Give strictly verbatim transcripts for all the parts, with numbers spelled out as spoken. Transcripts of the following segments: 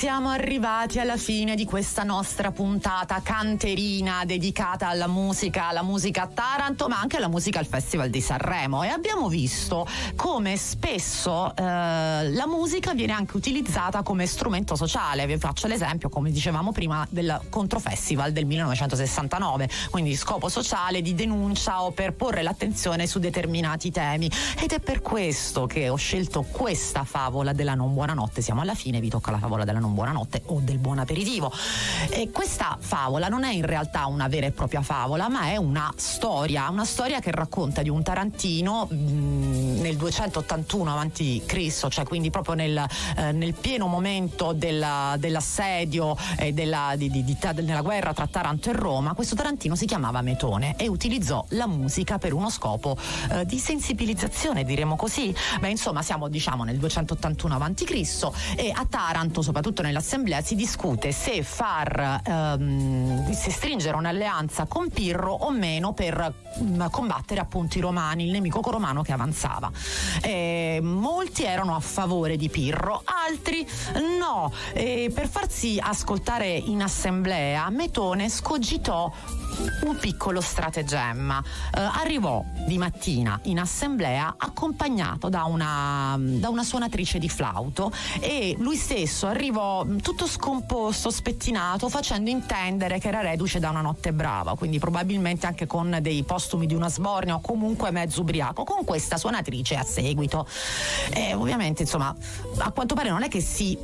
siamo arrivati alla fine di questa nostra puntata canterina dedicata alla musica, alla musica a Taranto, ma anche alla musica al Festival di Sanremo, e abbiamo visto come spesso eh, la musica viene anche utilizzata come strumento sociale. Vi faccio l'esempio, come dicevamo prima, del Controfestival del millenovecentosessantanove, quindi scopo sociale di denuncia o per porre l'attenzione su determinati temi, ed è per questo che ho scelto questa favola della non buonanotte. Siamo alla fine, vi tocca la favola della non buonanotte o del buon aperitivo. E questa favola non è in realtà una vera e propria favola, ma è una storia, una storia che racconta di un tarantino mh, nel duecentottantuno avanti Cristo, cioè quindi proprio nel, eh, nel pieno momento della, dell'assedio e della, di, di, di, nella guerra tra Taranto e Roma. Questo tarantino si chiamava Metone e utilizzò la musica per uno scopo eh, di sensibilizzazione, diremo così. Beh, insomma, siamo diciamo nel duecentottantuno avanti Cristo, e a Taranto, soprattutto nell'assemblea, si discute se far ehm, se stringere un'alleanza con Pirro o meno per mh, combattere appunto i romani, il nemico romano che avanzava. E molti erano a favore di Pirro, altri no. E per farsi ascoltare in assemblea, Metone scogitò un piccolo stratagemma. Eh, arrivò di mattina in assemblea accompagnato da una, da una suonatrice di flauto, e lui stesso arrivò tutto scomposto, spettinato, facendo intendere che era reduce da una notte brava, quindi probabilmente anche con dei postumi di una sbornia o comunque mezzo ubriaco, con questa suonatrice a seguito. E ovviamente, insomma, a quanto pare non è che si,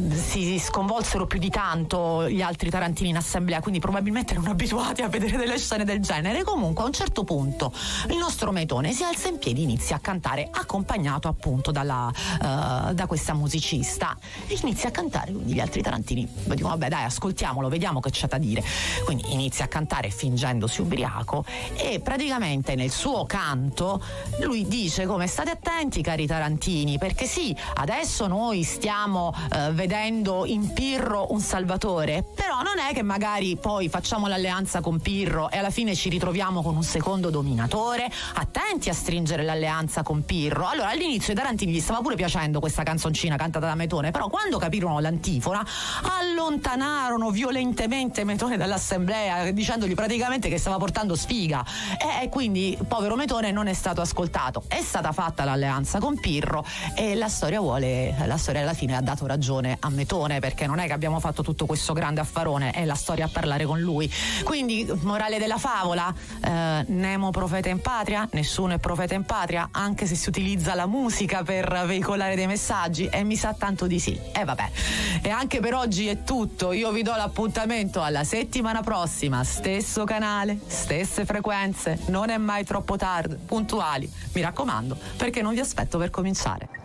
si sconvolsero più di tanto gli altri tarantini in assemblea, quindi probabilmente erano abituati a vedere delle scene del genere. Comunque a un certo punto il nostro Metone si alza in piedi e inizia a cantare, accompagnato appunto dalla, uh, da questa musicista, e inizia a cantare. Quindi gli altri tarantini dicono vabbè dai, ascoltiamolo, vediamo che c'è da dire. Quindi inizia a cantare fingendosi ubriaco, e praticamente nel suo canto lui dice come: state attenti cari tarantini, perché sì, adesso noi stiamo uh, vedendo in Pirro un salvatore, però non è che magari poi facciamo l'alleanza con Pirro e alla fine ci ritroviamo con un secondo dominatore. Attenti a stringere l'alleanza con Pirro. Allora all'inizio i tarantini gli stava pure piacendo questa canzoncina cantata da Metone, però quando capirono l'antifona allontanarono violentemente Metone dall'assemblea, dicendogli praticamente che stava portando sfiga, e quindi povero Metone non è stato ascoltato. È stata fatta l'alleanza con Pirro e la storia vuole la storia alla fine ha dato ragione a Metone, perché non è che abbiamo fatto tutto questo grande affarone, è la storia a parlare con lui. Quindi morale della favola, eh, Nemo profeta in patria, nessuno è profeta in patria, anche se si utilizza la musica per veicolare dei messaggi, e mi sa tanto di sì. E vabbè, e anche per oggi è tutto. Io vi do l'appuntamento alla settimana prossima, stesso canale, stesse frequenze, non è mai troppo tardi, puntuali, mi raccomando, perché non vi aspetto per cominciare.